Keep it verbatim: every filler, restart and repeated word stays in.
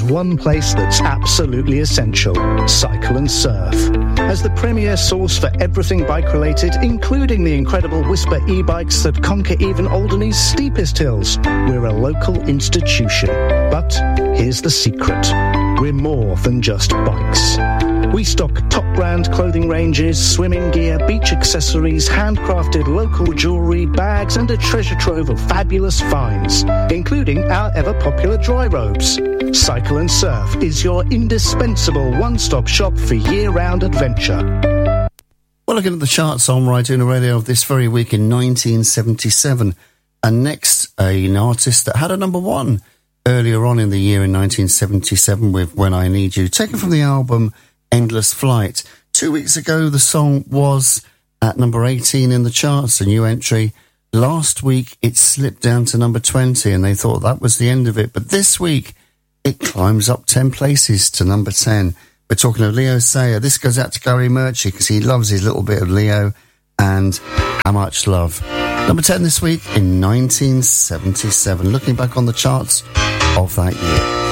one place that's absolutely essential: Cycle and Surf. As the premier source for everything bike-related, including the incredible Whisper e-bikes that conquer even Alderney's steepest hills, we're a local institution. But here's the secret: we're more than just bikes. We stock top-brand clothing ranges, swimming gear, beach accessories, handcrafted local jewellery, bags, and a treasure trove of fabulous finds, including our ever-popular dry robes. Cycle and Surf is your indispensable one-stop shop for year-round adventure. Well, looking at the charts on Right Una Radio of this very week in nineteen seventy-seven, and next, an artist that had a number one earlier on in the year in nineteen seventy-seven with When I Need You, taken from the album Endless Flight. Two weeks ago, the song was at number eighteen in the charts, a new entry. Last week, it slipped down to number twenty, and they thought that was the end of it. But this week, it climbs up ten places to number ten. We're talking of Leo Sayer. This goes out to Gary Murchie because he loves his little bit of Leo and How Much Love. Number ten this week in nineteen seventy-seven. Looking back on the charts of that year.